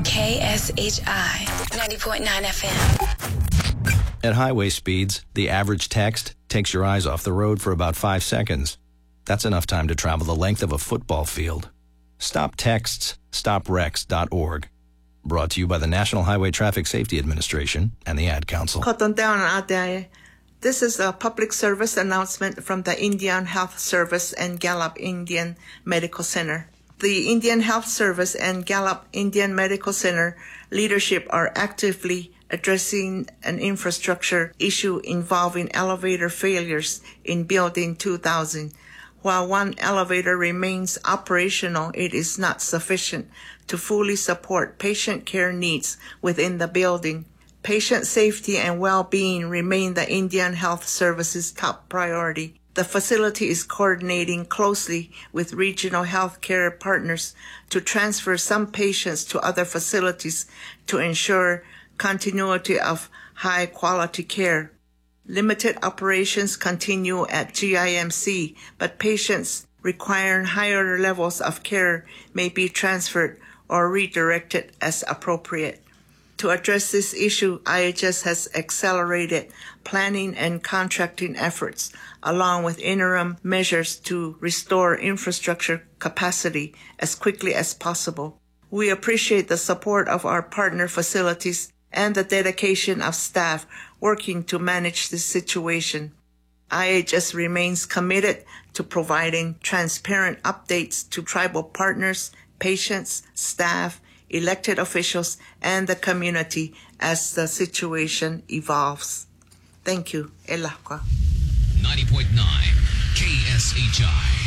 KSHI 90.9 FM. At highway speeds, the average text takes your eyes off the road for about 5 seconds. That's enough time to travel the length of a football field. Stop texts, stopwrecks.org. Brought to you by the National Highway Traffic Safety Administration and the Ad Council. This is a public service announcement from the Indian Health Service and Gallup Indian Medical Center. The Indian Health Service and Gallup Indian Medical Center leadership are actively addressing an infrastructure issue involving elevator failures in Building 2000. While one elevator remains operational, it is not sufficient to fully support patient care needs within the building. Patient safety and well-being remain the Indian Health Service's top priority. The facility is coordinating closely with regional healthcare partners to transfer some patients to other facilities to ensure continuity of high-quality care. Limited operations continue at GIMC, but patients requiring higher levels of care may be transferred or redirected as appropriate. To address this issue, IHS has accelerated planning and contracting efforts, along with interim measures to restore infrastructure capacity as quickly as possible. We appreciate the support of our partner facilities and the dedication of staff working to manage this situation. IHS remains committed to providing transparent updates to tribal partners, patients, staff, elected officials, and the community as the situation evolves. Thank you. 90.9 KSHI.